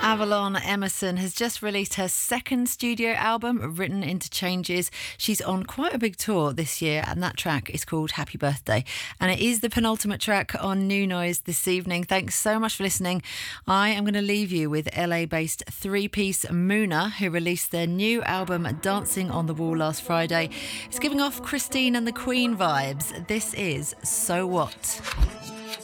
Avalon Emerson has just released her second studio album, Written into Changes. She's on quite a big tour this year, and that track is called Happy Birthday. And it is the penultimate track on New Noise this evening. Thanks so much for listening. I am going to leave you with LA-based three-piece Muna, who released their new album, Dancing on the Wall, last Friday. It's giving off Christine and the Queen vibes. This is So What.